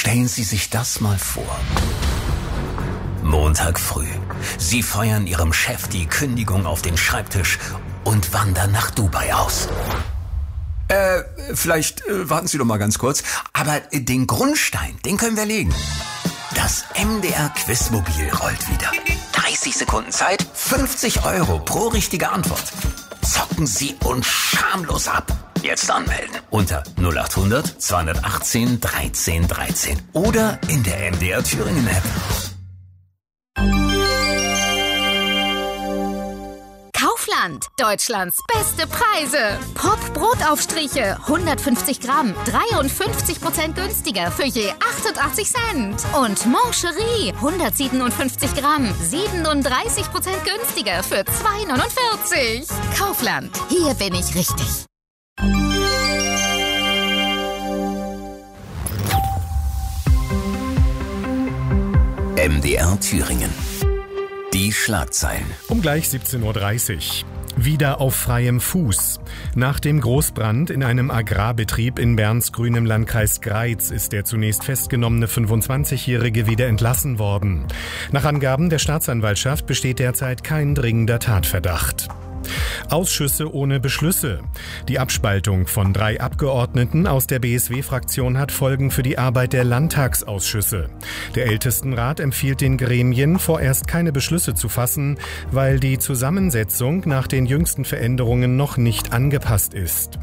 Stellen Sie sich das mal vor. Montag früh. Sie feuern Ihrem Chef die Kündigung auf den Schreibtisch und wandern nach Dubai aus. Vielleicht warten Sie doch mal ganz kurz. Aber den Grundstein, den können wir legen. Das MDR Quizmobil rollt wieder. 30 Sekunden Zeit, 50 € pro richtige Antwort. Zocken Sie uns schamlos ab. Jetzt anmelden unter 0800 218 13 13 oder in der MDR Thüringen App. Kaufland, Deutschlands beste Preise. Pop-Brotaufstriche, 150 Gramm, 53% günstiger für je 88 Cent. Und Moncherie, 157 Gramm, 37% günstiger für 2,49. Kaufland, hier bin ich richtig. MDR Thüringen. Die Schlagzeilen. Um gleich 17:30 Uhr. Wieder auf freiem Fuß. Nach dem Großbrand in einem Agrarbetrieb in Berns grünem Landkreis Greiz ist der zunächst festgenommene 25-Jährige wieder entlassen worden. Nach Angaben der Staatsanwaltschaft besteht derzeit kein dringender Tatverdacht. Ausschüsse ohne Beschlüsse. Die Abspaltung von 3 Abgeordneten aus der BSW-Fraktion hat Folgen für die Arbeit der Landtagsausschüsse. Der Ältestenrat empfiehlt den Gremien, vorerst keine Beschlüsse zu fassen, weil die Zusammensetzung nach den jüngsten Veränderungen noch nicht angepasst ist.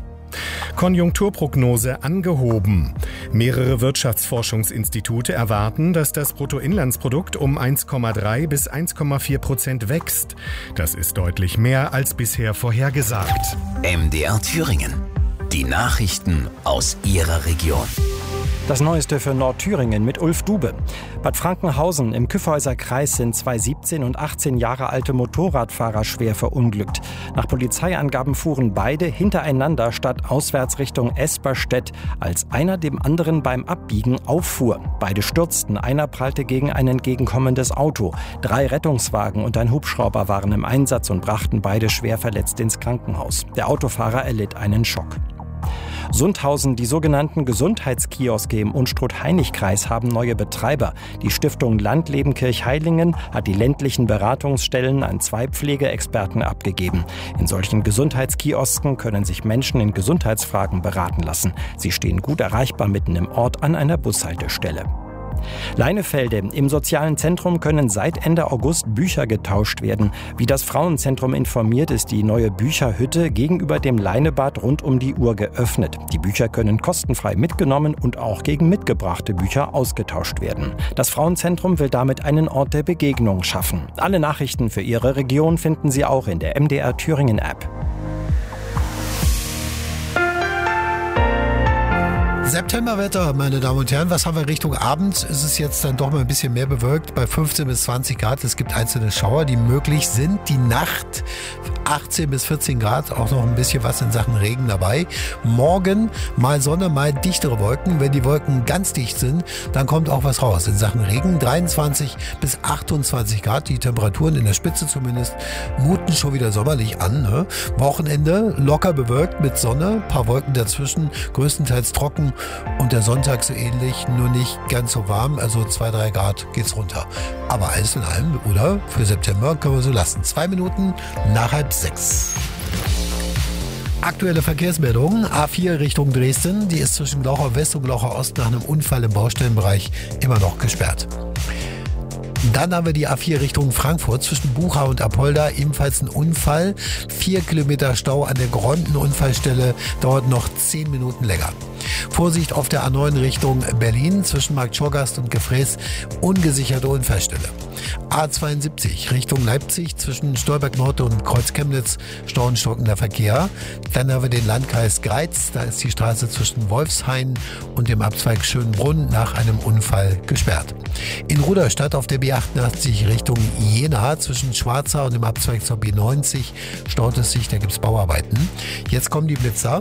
Konjunkturprognose angehoben. Mehrere Wirtschaftsforschungsinstitute erwarten, dass das Bruttoinlandsprodukt um 1,3 bis 1,4% wächst. Das ist deutlich mehr als bisher vorhergesagt. MDR Thüringen. Die Nachrichten aus Ihrer Region. Das Neueste für Nordthüringen mit Ulf Dube. Bad Frankenhausen im Kyffhäuser Kreis sind 2 17 und 18 Jahre alte Motorradfahrer schwer verunglückt. Nach Polizeiangaben fuhren beide hintereinander statt auswärts Richtung Esperstedt, als einer dem anderen beim Abbiegen auffuhr. Beide stürzten, einer prallte gegen ein entgegenkommendes Auto. 3 Rettungswagen und ein Hubschrauber waren im Einsatz und brachten beide schwer verletzt ins Krankenhaus. Der Autofahrer erlitt einen Schock. Sundhausen, die sogenannten Gesundheitskioske im Unstrut-Heinig-Kreis haben neue Betreiber. Die Stiftung Landleben Kirchheilingen hat die ländlichen Beratungsstellen an 2 Pflegeexperten abgegeben. In solchen Gesundheitskiosken können sich Menschen in Gesundheitsfragen beraten lassen. Sie stehen gut erreichbar mitten im Ort an einer Bushaltestelle. Leinefelde. Im sozialen Zentrum können seit Ende August Bücher getauscht werden. Wie das Frauenzentrum informiert, ist die neue Bücherhütte gegenüber dem Leinebad rund um die Uhr geöffnet. Die Bücher können kostenfrei mitgenommen und auch gegen mitgebrachte Bücher ausgetauscht werden. Das Frauenzentrum will damit einen Ort der Begegnung schaffen. Alle Nachrichten für Ihre Region finden Sie auch in der MDR Thüringen App. Septemberwetter, meine Damen und Herren, was haben wir Richtung Abend? Ist es jetzt dann doch mal ein bisschen mehr bewölkt, bei 15 bis 20 Grad. Es gibt einzelne Schauer, die möglich sind. Die Nacht 18 bis 14 Grad, auch noch ein bisschen was in Sachen Regen dabei. Morgen mal Sonne, mal dichtere Wolken. Wenn die Wolken ganz dicht sind, dann kommt auch was raus in Sachen Regen. 23 bis 28 Grad, die Temperaturen in der Spitze zumindest muten schon wieder sommerlich an. Ne? Wochenende locker bewölkt mit Sonne, paar Wolken dazwischen, größtenteils trocken. Und der Sonntag so ähnlich, nur nicht ganz so warm, also 2-3 Grad geht's runter. Aber alles in allem, oder? Für September können wir so lassen. 2 Minuten nach 5:30. Aktuelle Verkehrsmeldung, A4 Richtung Dresden, die ist zwischen Glauchau West und Glauchau Ost nach einem Unfall im Baustellenbereich immer noch gesperrt. Dann haben wir die A4 Richtung Frankfurt zwischen Bucha und Apolda, ebenfalls ein Unfall. 4 Kilometer Stau an der Gronten-Unfallstelle, dauert noch 10 Minuten länger. Vorsicht auf der A9 Richtung Berlin zwischen Markt Schorgast und Gefräß, ungesicherte Unfallstelle. A72 Richtung Leipzig zwischen Stolberg Nord und Kreuz Chemnitz, stauenstockender Verkehr. Dann haben wir den Landkreis Greiz, da ist die Straße zwischen Wolfshain und dem Abzweig Schönbrunn nach einem Unfall gesperrt. In Rudolstadt auf der B88 Richtung Jena zwischen Schwarza und dem Abzweig zur B90 staut es sich, da gibt es Bauarbeiten. Jetzt kommen die Blitzer.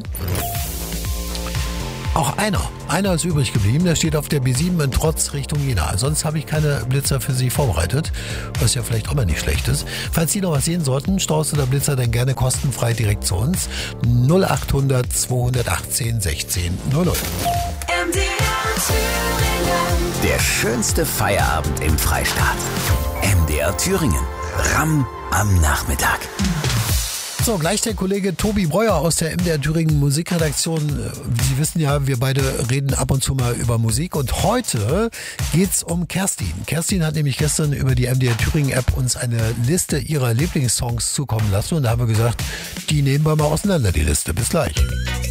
Auch einer ist übrig geblieben, der steht auf der B7 in Trotz Richtung Jena. Sonst habe ich keine Blitzer für Sie vorbereitet, was ja vielleicht auch mal nicht schlecht ist. Falls Sie noch was sehen sollten, Staus oder Blitzer, dann gerne kostenfrei direkt zu uns. 0800 218 16 00. MDR Thüringen. Der schönste Feierabend im Freistaat. MDR Thüringen. Ramm am Nachmittag. So, gleich der Kollege Tobi Breuer aus der MDR Thüringen Musikredaktion. Sie wissen ja, wir beide reden ab und zu mal über Musik und heute geht's um Kerstin. Kerstin hat nämlich gestern über die MDR Thüringen App uns eine Liste ihrer Lieblingssongs zukommen lassen und da haben wir gesagt, die nehmen wir mal auseinander, die Liste. Bis gleich.